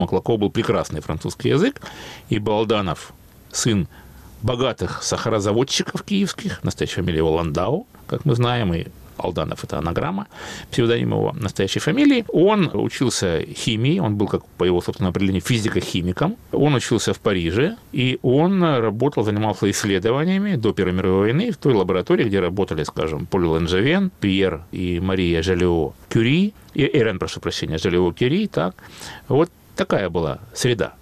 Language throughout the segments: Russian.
Маклакова был прекрасный французский язык, ибо Алданов сын богатых сахарозаводчиков киевских, настоящая фамилия его Ландау, как мы знаем, и Алданов – это анаграмма, псевдоним его настоящей фамилии. Он учился химии, он был, как по его собственному определению, физико-химиком. Он учился в Париже, и он работал, занимался исследованиями до Первой мировой войны в той лаборатории, где работали, скажем, Поль Ланжевен, Пьер и Мария Жолио-Кюри, Жолио-Кюри, так. Вот такая была среда.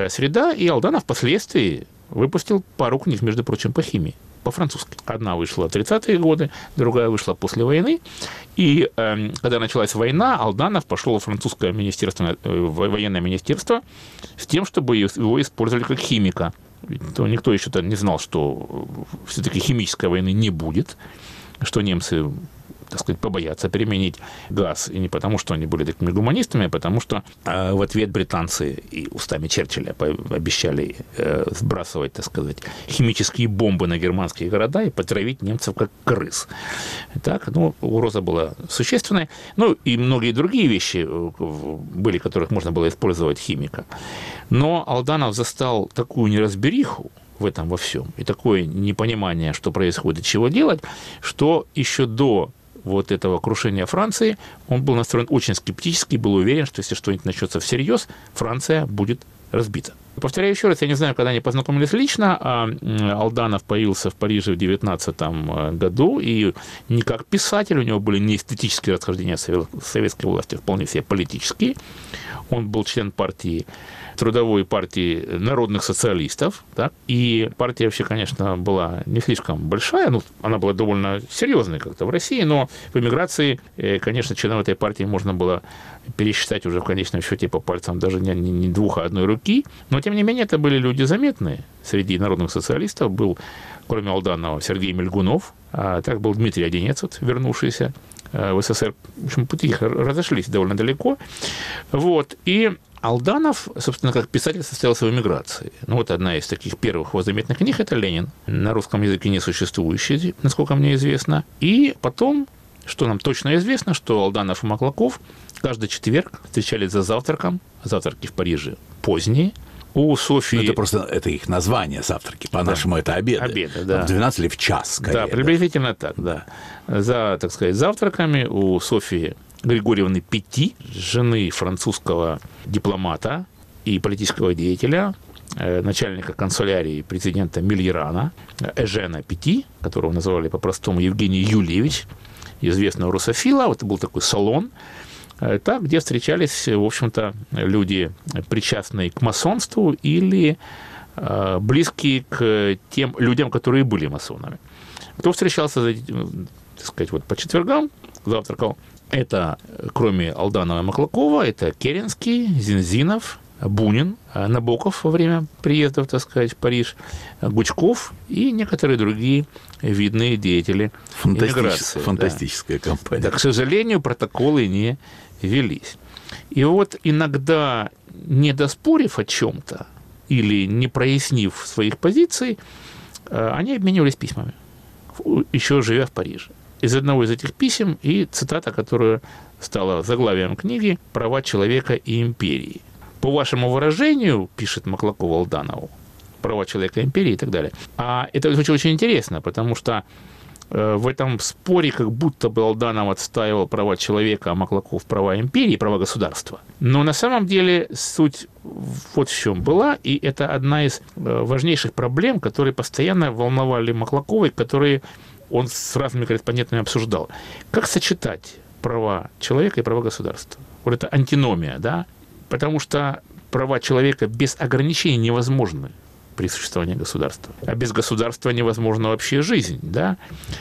И Алданов впоследствии выпустил пару книг, между прочим, по химии. По-французски. Одна вышла в 30-е годы, другая вышла после войны. И когда началась война, Алданов пошел в французское министерство, военное министерство с тем, чтобы его использовали как химика. Ведь никто еще не знал, что все-таки химической войны не будет, что немцы, так сказать, побоятся применить газ. И не потому, что они были такими гуманистами, а потому что в ответ британцы и устами Черчилля обещали сбрасывать, так сказать, химические бомбы на германские города и потравить немцев как крыс. Так, угроза была существенная. И многие другие вещи были, которых можно было использовать химика. Но Алданов застал такую неразбериху в этом во всем и такое непонимание, что происходит, чего делать, что еще до вот этого крушения Франции, он был настроен очень скептически, был уверен, что если что-нибудь начнется всерьез, Франция будет разбита. Повторяю еще раз, я не знаю, когда они познакомились лично, а Алданов появился в Париже в 19 году, и не как писатель, у него были не эстетические расхождения с советской властью, вполне все политические. Он был член трудовой партии народных социалистов, так? И партия вообще, конечно, была не слишком большая, она была довольно серьезной как-то в России, но в эмиграции, конечно, членов этой партии можно было пересчитать уже в конечном счете по пальцам даже не двух, а одной руки, но, тем не менее, это были люди заметные. Среди народных социалистов был, кроме Алданова, Сергей Мельгунов, а так был Дмитрий Одинец, вернувшийся в СССР. В общем, пути их разошлись довольно далеко. И Алданов, собственно, как писатель состоялся в эмиграции. Одна из таких первых его заметных книг – это «Ленин», на русском языке не существующий, насколько мне известно. И потом, что нам точно известно, что Алданов и Маклаков каждый четверг встречались за завтраком, завтраки в Париже поздние, у Софии... Это их название, завтраки, по-нашему это обеды. Обеды, да. В 12 или в час, скорее. Да, приблизительно так, да. За, так сказать, завтраками у Софии Григорьевны Петти, жены французского дипломата и политического деятеля, начальника канцелярии президента Мильерана, Эжена Петти, которого называли по-простому Евгений Юльевич, известного русофила. Это был такой салон, где встречались, в общем-то, люди, причастные к масонству или близкие к тем людям, которые были масонами. Кто встречался, так сказать, по четвергам, завтракал, это, кроме Алданова и Маклакова, это Керенский, Зинзинов, Бунин, Набоков во время приездов, так сказать, в Париж, Гучков и некоторые другие видные деятели эмиграции. Фантастическая компания. Да, к сожалению, протоколы не велись. И иногда, не доспорив о чем-то или не прояснив своих позиций, они обменивались письмами, еще живя в Париже. Из одного из этих писем и цитата, которая стала заглавием книги «Права человека и империи». По вашему выражению, пишет Маклаков Алданову, права человека, империи и так далее. А это очень интересно, потому что в этом споре как будто бы Алданов отстаивал права человека, а Маклаков права империи, права государства. Но на самом деле суть вот в чем была, и это одна из важнейших проблем, которые постоянно волновали Маклакова, и которые он с разными корреспондентами обсуждал. Как сочетать права человека и права государства? Вот это антиномия, да? Потому что права человека без ограничений невозможны при существовании государства. А без государства невозможна вообще жизнь, да?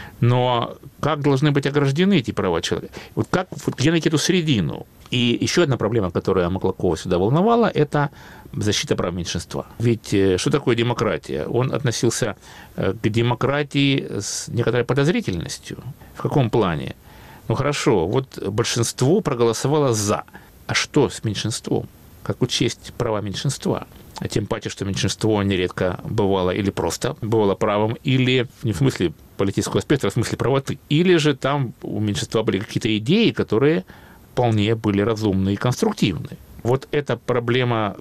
Но как должны быть ограждены эти права человека? Где найти эту середину? И еще одна проблема, которая Маклакова сюда волновала, это защита прав меньшинства. Ведь что такое демократия? Он относился к демократии с некоторой подозрительностью. В каком плане? Хорошо, большинство проголосовало «за». А что с меньшинством? Как учесть права меньшинства? Тем паче, что меньшинство нередко бывало или просто бывало правым, или не в смысле политического спектра, а в смысле правоты. Или же там у меньшинства были какие-то идеи, которые вполне были разумны и конструктивны. Вот эта проблема